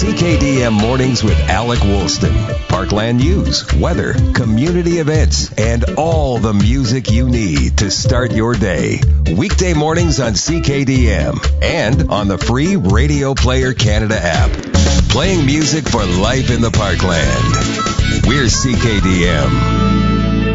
CKDM Mornings with Alec Woolston. Parkland news, weather, community events, and all the music you need to start your day. Weekday mornings on CKDM and on the free Radio Player Canada app. Playing music for life in the Parkland. We're CKDM.